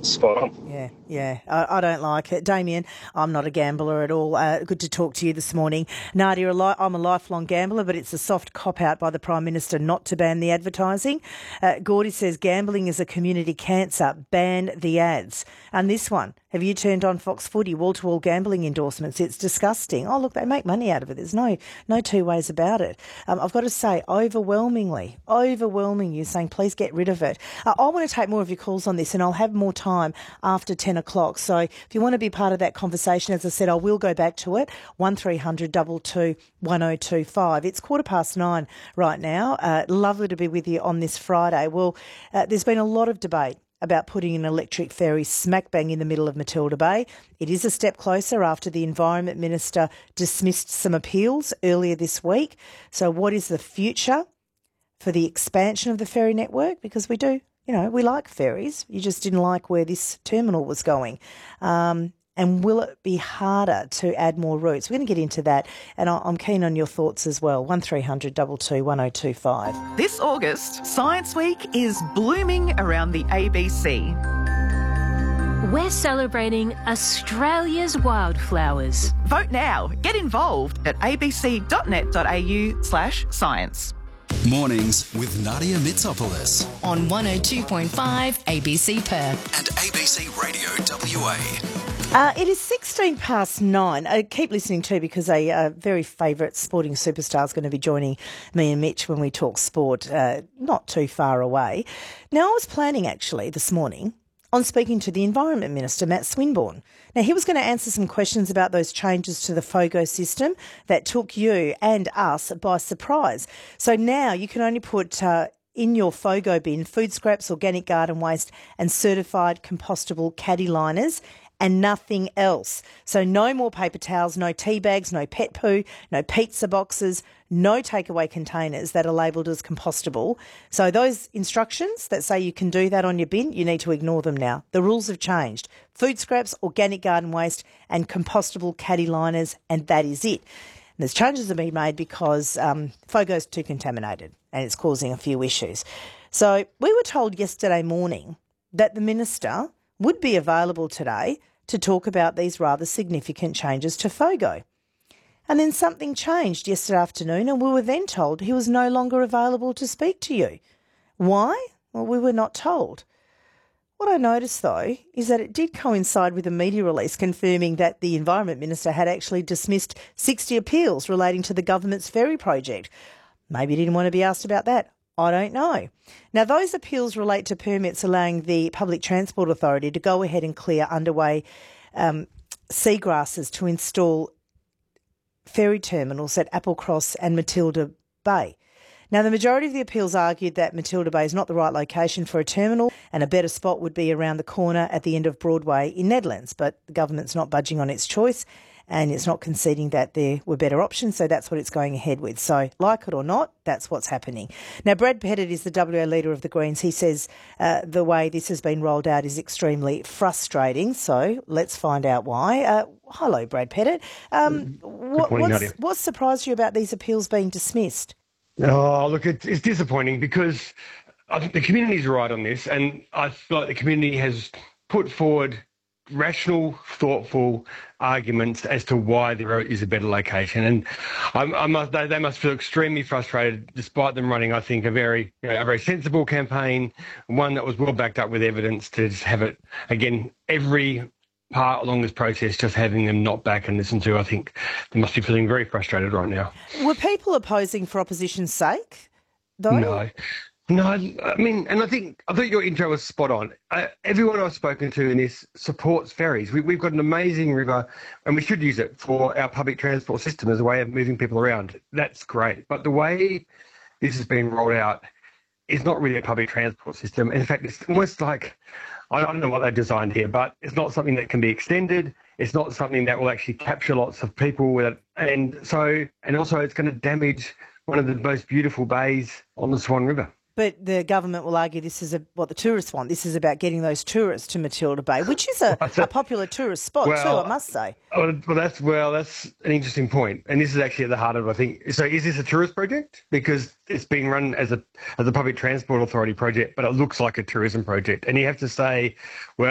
Spot on. Yeah. I don't like it. Damien, I'm not a gambler at all. Good to talk to you this morning. Nadia, I'm a lifelong gambler, but it's a soft cop-out by the Prime Minister not to ban the advertising. Gordy says gambling is a community cancer. Ban the ads. And this one, have you turned on Fox Footy, wall-to-wall gambling endorsements? It's disgusting. Oh, look, they make money out of it. There's no two ways about it. I've got to say, overwhelmingly, you're saying please get rid of it. I want to take more of your calls on this, and I'll have more time after 10 o'clock. So if you want to be part of that conversation, as I said, I will go back to it. 1300 22 1025. It's 9:15 right now. Lovely to be with you on this Friday. Well, there's been a lot of debate about putting an electric ferry smack bang in the middle of Matilda Bay. It is a step closer after the Environment Minister dismissed some appeals earlier this week. So what is the future for the expansion of the ferry network? Because we do, we like ferries. You just didn't like where this terminal was going. And will it be harder to add more routes? We're going to get into that, and I'm keen on your thoughts as well. 1300 22 1025. This August, Science Week is blooming around the ABC. We're celebrating Australia's wildflowers. Vote now. Get involved at abc.net.au/science. Mornings with Nadia Mitsopoulos on 102.5 ABC Perth and ABC Radio WA. It is 9:16. Keep listening too, because a very favourite sporting superstar is going to be joining me and Mitch when we talk sport, not too far away. Now, I was planning actually this morning on speaking to the Environment Minister, Matt Swinburne. Now, he was going to answer some questions about those changes to the FOGO system that took you and us by surprise. So now you can only put in your FOGO bin food scraps, organic garden waste and certified compostable caddy liners, and nothing else. So no more paper towels, no tea bags, no pet poo, no pizza boxes, no takeaway containers that are labelled as compostable. So those instructions that say you can do that on your bin, you need to ignore them now. The rules have changed. Food scraps, organic garden waste and compostable caddy liners, and that is it. And there's changes have been made because FOGO is too contaminated and it's causing a few issues. So we were told yesterday morning that the Minister would be available today to talk about these rather significant changes to FOGO. And then something changed yesterday afternoon, and we were then told he was no longer available to speak to you. Why? Well, we were not told. What I noticed, though, is that it did coincide with a media release confirming that the Environment Minister had actually dismissed 60 appeals relating to the government's ferry project. Maybe he didn't want to be asked about that. I don't know. Now, those appeals relate to permits allowing the Public Transport Authority to go ahead and clear underway seagrasses to install ferry terminals at Applecross and Matilda Bay. Now, the majority of the appeals argued that Matilda Bay is not the right location for a terminal and a better spot would be around the corner at the end of Broadway in Nedlands, but the government's not budging on its choice and it's not conceding that there were better options, so that's what it's going ahead with. So, like it or not, that's what's happening. Now, Brad Pettit is the WA leader of the Greens. He says the way this has been rolled out is extremely frustrating, so let's find out why. Hello, Brad Pettit. What surprised you about these appeals being dismissed? Oh, look, it's disappointing because I think the community's right on this, and I feel like the community has put forward rational, thoughtful arguments as to why there is a better location. And they must feel extremely frustrated, despite them running, I think, a very sensible campaign, one that was well backed up with evidence, to just have it, again, every part along this process, just having them not back and listen to. I think they must be feeling very frustrated right now. Were people opposing for opposition's sake, though? No, I mean, and I thought your intro was spot on. Everyone I've spoken to in this supports ferries. We've got an amazing river and we should use it for our public transport system as a way of moving people around. That's great. But the way this has been rolled out is not really a public transport system. In fact, it's almost like, I don't know what they designed here, but it's not something that can be extended. It's not something that will actually capture lots of people with it. And also it's going to damage one of the most beautiful bays on the Swan River. But the government will argue this is what the tourists want. This is about getting those tourists to Matilda Bay, which is a popular tourist spot too, I must say. That's an interesting point. And this is actually at the heart of it, I think. So is this a tourist project? Because it's being run as a public transport authority project, but it looks like a tourism project. And you have to say, well,